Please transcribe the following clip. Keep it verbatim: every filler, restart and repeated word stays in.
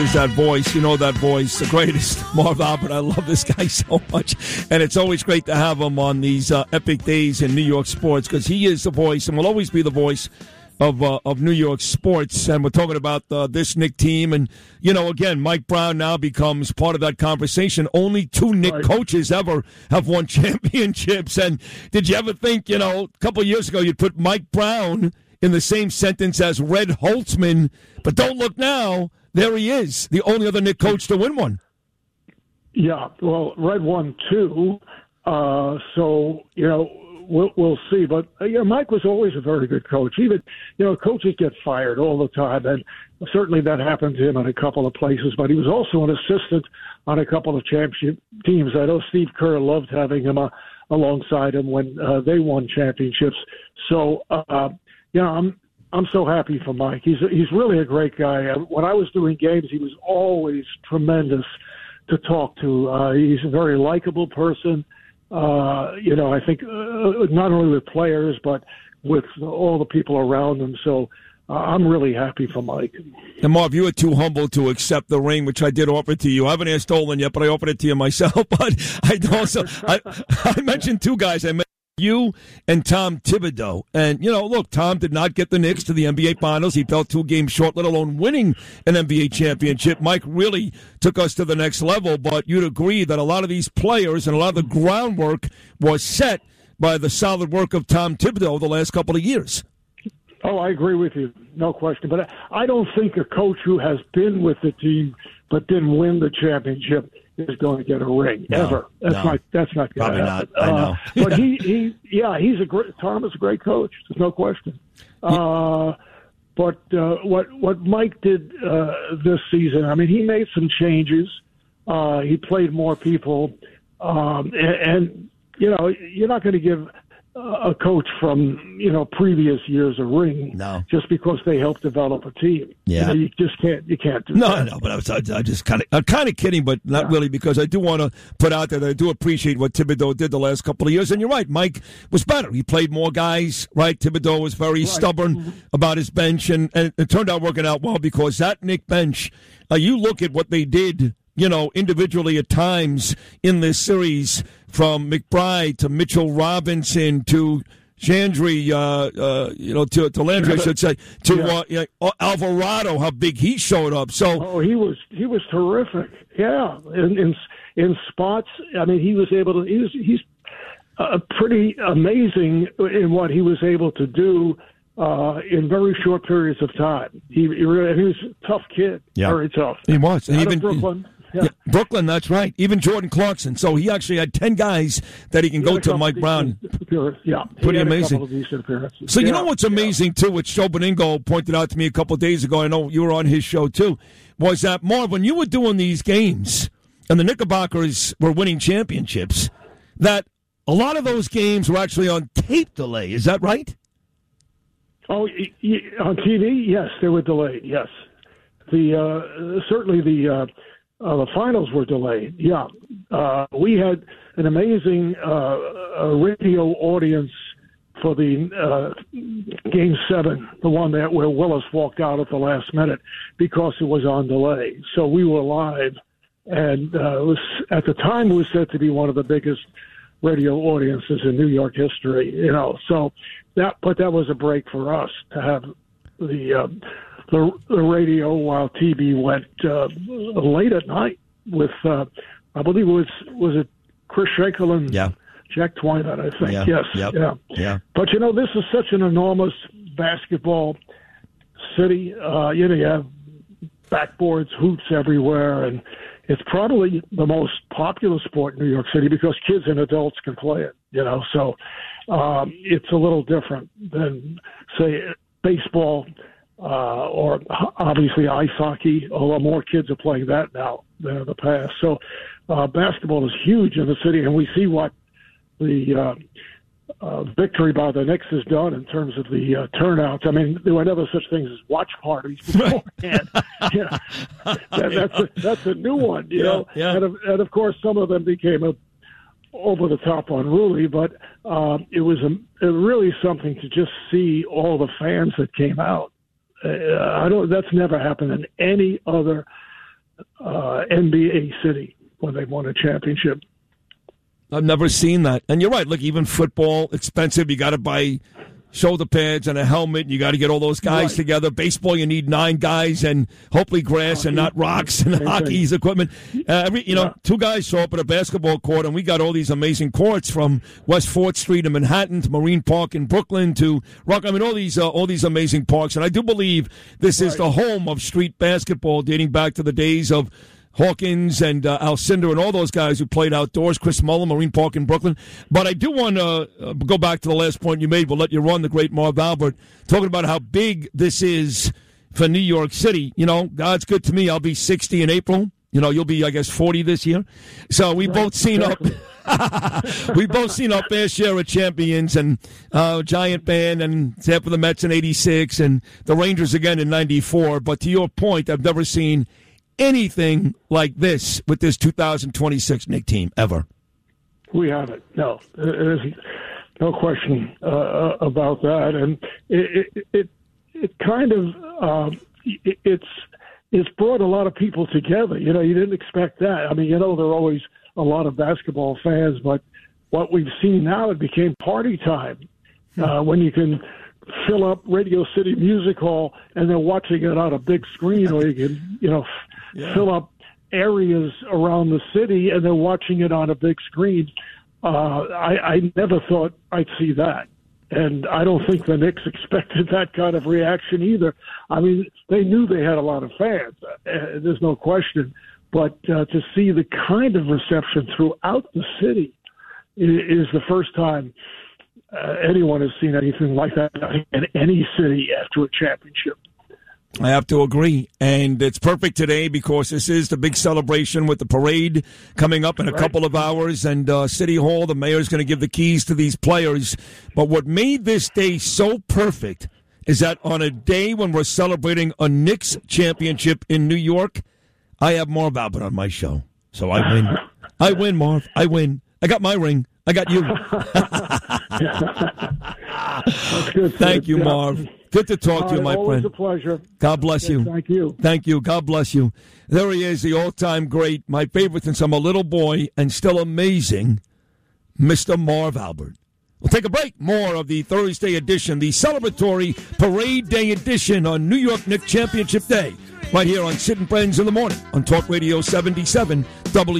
Is that voice, you know that voice, the greatest, Marv Albert. I love this guy so much, and it's always great to have him on these uh, epic days in New York sports because he is the voice and will always be the voice of uh, of New York sports. And we're talking about uh, this Knick team, and you know, again, Mike Brown now becomes part of that conversation. Only two Knick right. coaches ever have won championships. And did you ever think, you know, a couple of years ago, you'd put Mike Brown in the same sentence as Red Holtzman? But don't look now. There he is, the only other Knick coach to win one. Yeah, well, Red won two, uh, so, you know, we'll, we'll see. But, uh, you know, Mike was always a very good coach. Even, you know, coaches get fired all the time, and certainly that happened to him in a couple of places. But he was also an assistant on a couple of championship teams. I know Steve Kerr loved having him uh, alongside him when uh, they won championships. So, uh, you know, I'm I'm so happy for Mike. He's he's really a great guy. When I was doing games, he was always tremendous to talk to. Uh, he's a very likable person. Uh, you know, I think uh, not only with players but with all the people around him. So uh, I'm really happy for Mike. And Marv, you were too humble to accept the ring, which I did offer to you. I haven't asked Dolan yet, but I offered it to you myself. But I also I, I mentioned two guys. I mentioned you and Tom Thibodeau. And, you know, look, Tom did not get the Knicks to the N B A Finals. He fell two games short, let alone winning an N B A championship. Mike really took us to the next level, but you'd agree that a lot of these players and a lot of the groundwork was set by the solid work of Tom Thibodeau the last couple of years. Oh, I agree with you. No question. But I don't think a coach who has been with the team but didn't win the championship is going to get a ring no, ever. That's no. not. That's not going Probably to happen. not. I know. Uh, but he, he, yeah, he's a great. Tom is a great coach. There's no question. Uh, but uh, what what Mike did uh, this season, I mean, he made some changes. Uh, he played more people, um, and, and you know, you're not going to give a coach from, you know, previous years a ring no. just because they helped develop a team. Yeah. You know, you just can't, you can't do no, that. No, no, but I was, I, I just kind of, I'm kind of kidding, but not yeah. really, because I do want to put out there that I do appreciate what Thibodeau did the last couple of years. And you're right, Mike was better. He played more guys, right? Thibodeau was very right. stubborn mm-hmm. about his bench, and, and it turned out working out well because that Knick bench, uh, you look at what they did, you know, individually at times in this series, from McBride to Mitchell Robinson to Chandry, uh, uh, you know, to, to Landry, I should say, to yeah. uh, Alvarado, how big he showed up. So, oh, he was he was terrific. Yeah, in in, in spots. I mean, he was able to. He was, he's uh, pretty amazing in what he was able to do uh, in very short periods of time. He he, really, he was a tough kid. Yeah. Very tough. He was. Out even of Brooklyn. Yeah. Yeah, Brooklyn, that's right. Even Jordan Clarkson. So he actually had ten guys that he can he go to, Mike Brown. Yeah, pretty amazing. So yeah. you know what's amazing, yeah. too, which Joe Beningo pointed out to me a couple of days ago, I know you were on his show, too, was that, Marv, when you were doing these games and the Knickerbockers were winning championships, that a lot of those games were actually on tape delay. Is that right? Oh, on T V, yes, they were delayed, yes. The uh, certainly the... Uh, Uh, the finals were delayed. Yeah, uh, we had an amazing uh, radio audience for the uh, Game Seven, the one that where Willis walked out at the last minute because it was on delay. So we were live, and uh, it was at the time it was said to be one of the biggest radio audiences in New York history. You know, so that but that was a break for us to have the. Uh, The, the radio while T V went uh, late at night with, uh, I believe it was was it Chris Schenkel and yeah. Jack Twyman, I think. Yeah. Yes, yep. yeah, yeah. But you know, this is such an enormous basketball city. Uh, you know, you have backboards, hoops everywhere, and it's probably the most popular sport in New York City because kids and adults can play it. You know, so um, it's a little different than say baseball. Uh, or obviously ice hockey, although more kids are playing that now than in the past. So uh, basketball is huge in the city, and we see what the uh, uh, victory by the Knicks has done in terms of the uh, turnouts. I mean, there were never such things as watch parties beforehand. yeah, that, that's, a, that's a new one, you yeah, know. Yeah. And, of, and, of course, some of them became a, over the top unruly, but uh, it was a, it really something to just see all the fans that came out. Uh, I don't. That's never happened in any other uh, N B A city when they won a championship. I've never seen that. And you're right. Look, even football, expensive. You got to buy shoulder pads and a helmet. You got to get all those guys right. together. Baseball, you need nine guys and hopefully grass hockey. and not rocks and hockey's equipment. Uh, every, you know, yeah. two guys show up at a basketball court, and we got all these amazing courts from West fourth Street in Manhattan to Marine Park in Brooklyn to Rock. I mean, all these uh, all these amazing parks. And I do believe this right. is the home of street basketball dating back to the days of Hawkins and uh, Alcindor and all those guys who played outdoors, Chris Mullin, Marine Park in Brooklyn. But I do want to uh, go back to the last point you made. We'll let you run, the great Marv Albert, talking about how big this is for New York City. You know, God's good to me. I'll be sixty in April. You know, you'll be, I guess, forty this year. So we've right, both seen exactly. up we've both seen our fair share of champions, and uh, Giant band, and except for the Mets in eighty-six and the Rangers again in ninety-four. But to your point, I've never seen anything like this with this two thousand twenty-six Knick team ever. We haven't. No, there's no question uh, about that, and it it it, it kind of um, it, it's it's brought a lot of people together. You know, you didn't expect that. I mean, you know, there are always a lot of basketball fans, but what we've seen now, it became party time uh, when you can fill up Radio City Music Hall and they're watching it on a big screen, or you can, you know, yeah. fill up areas around the city and they're watching it on a big screen. Uh, I, I never thought I'd see that. And I don't think the Knicks expected that kind of reaction either. I mean, they knew they had a lot of fans. Uh, there's no question. But uh, to see the kind of reception throughout the city is, is the first time uh, anyone has seen anything like that in any city after a championship. I have to agree. And it's perfect today because this is the big celebration with the parade coming up in a right. couple of hours. And uh, City Hall, the mayor's going to give the keys to these players. But what made this day so perfect is that on a day when we're celebrating a Knicks championship in New York, I have Marv Albert on my show. So I win. I win, Marv. I win. I got my ring. I got you. That's good. Thank you, yeah. Marv. Good to talk all to you, right, my always friend. Always a pleasure. God bless you. Thank you. Thank you. God bless you. There he is, the all-time great, my favorite since I'm a little boy, and still amazing, Mister Marv Albert. We'll take a break. More of the Thursday edition, the celebratory Parade Day edition on New York Knicks Championship Day, right here on Sid and Friends in the Morning on Talk Radio seventy-seven W.